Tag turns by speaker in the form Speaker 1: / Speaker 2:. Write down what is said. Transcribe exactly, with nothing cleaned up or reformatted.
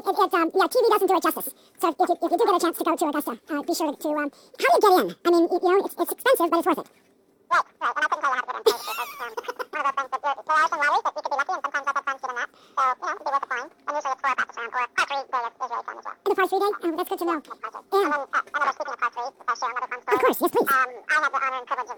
Speaker 1: it, it, um, yeah, T V doesn't do it justice. So if you, if you do get a chance to go to Augusta, uh, be sure to, to um, how do you get in? I mean, you know, it's, it's expensive, but it's worth it. Right, right, and I couldn't tell you how to get in because um, one of those things that there are some lotteries that you could be lucky, and sometimes I've had friends get in that. So, you know, it'd be worth a fine. And usually it's four practice round, or par three day is, is really fun as well. The par three day? Oh, that's good to know. Yeah, par three. And then, uh, another, speaking of par three, if I share another fun story. Of course, yes, please. Um, I had the honor and privilege of